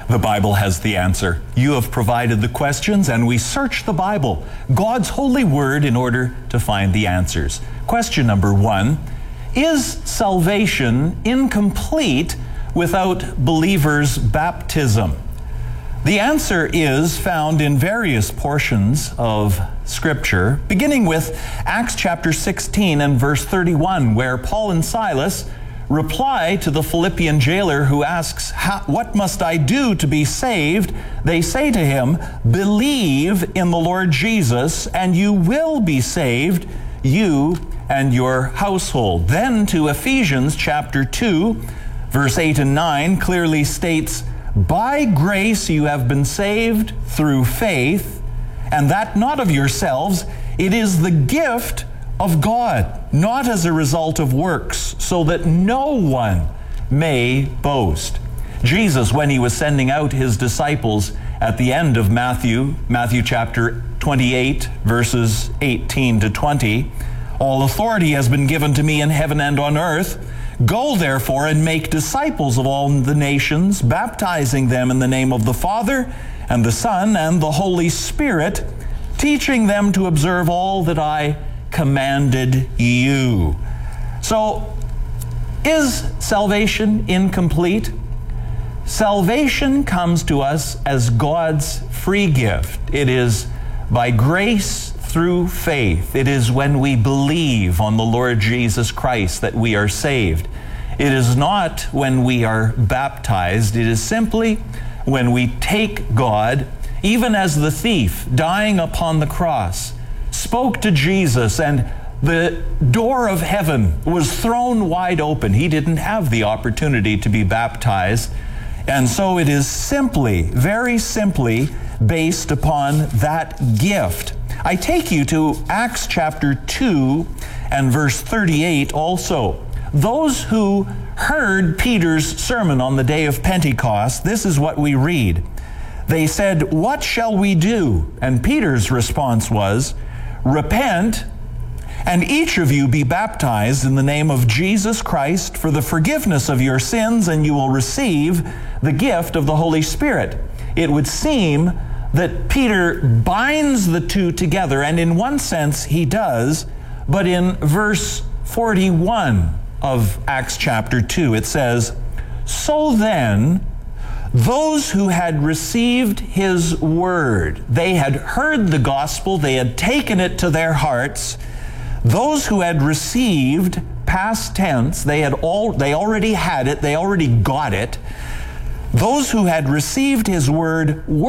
The Bible has the answer. You have provided the questions, and we search the Bible, God's holy word, in order to find the answers. Question number 1, is salvation incomplete without believers' baptism? The answer is found in various portions of Scripture, beginning with Acts chapter 16 and verse 31, where Paul and Silas reply to the Philippian jailer who asks, "What must I do to be saved?" They say to him, "Believe in the Lord Jesus, and you will be saved, you and your household." Then to Ephesians chapter 2, verse 8 and 9 clearly states, "By grace you have been saved through faith, and that not of yourselves, it is the gift of God, not as a result of works, so that no one may boast." Jesus, when he was sending out his disciples at the end of Matthew chapter 28, verses 18 to 20, "All authority has been given to me in heaven and on earth. Go therefore and make disciples of all the nations, baptizing them in the name of the Father and the Son and the Holy Spirit, teaching them to observe all that I commanded you." So, is salvation incomplete? Salvation comes to us as God's free gift. It is by grace through faith. It is when we believe on the Lord Jesus Christ that we are saved. It is not when we are baptized. It is simply when we take God, even as the thief dying upon the cross spoke to Jesus, and the door of heaven was thrown wide open. He didn't have the opportunity to be baptized. And so it is simply, very simply, based upon that gift. I take you to Acts chapter 2 and verse 38 also. Those who heard Peter's sermon on the day of Pentecost, this is what we read. They said, "What shall we do?" And Peter's response was, "Repent, and each of you be baptized in the name of Jesus Christ for the forgiveness of your sins, and you will receive the gift of the Holy Spirit." It would seem that Peter binds the two together, and in one sense he does, but in verse 41 of Acts chapter 2 it says, "So then, those who had received his word," they had heard the gospel, they had taken it to their hearts. Those who had received, past tense, they already had it, they already got it. Those who had received his word